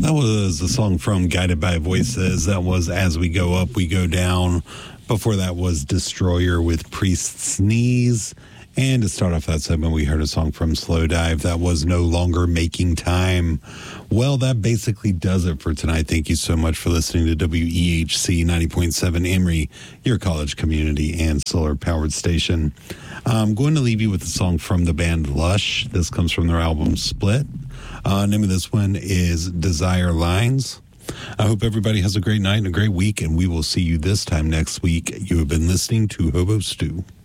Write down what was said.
That was a song from Guided by Voices. That was As We Go Up, We Go Down. Before that was Destroyer with Priest's Knees. And to start off that segment, we heard a song from Slow Dive. That was No Longer Making Time. Well, that basically does it for tonight. Thank you so much for listening to WEHC 90.7 Emory, your college community and solar-powered station. I'm going to leave you with a song from the band Lush. This comes from their album Split. Name of this one is Desire Lines. I hope everybody has a great night and a great week, and we will see you this time next week. You have been listening to Hobo Stew.